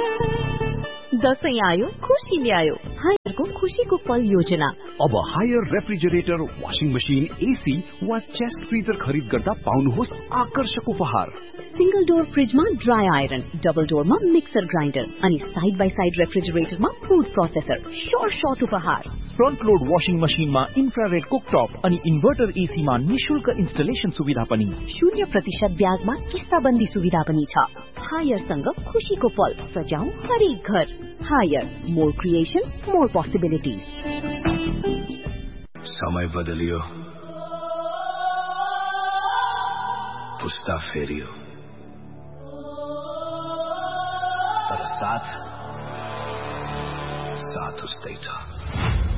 दशैं आयो खुशी ल्यायो हायरको खुशीको पल योजना। अब higher refrigerator, washing machine, AC वा चेस्ट फ्रिजर खरिद गर्दा पाउनुहोस् आकर्षक उपहार। सिंगल डोर फ्रिजमा dry iron, double डोरमा mixer grinder अनि side by side रेफ्रिजरेटरमा food processor. Short उपहार। फ्रन्ट लोड वाशिङ मशिनमा इन्फ्रारेड कुकटप अनि इन्भर्टर एसीमा निशुल्क इन्स्टलेसन सुविधा पनि। 0% ब्याजमा किस्ताबन्दी सुविधा पनि छ। हायरसँग खुशीको पल सजाऊ हरेक घर। Higher, more creation, more possibility. समय बदलियो, पुस्ता फेरियो, तर साथ उस्तै छ।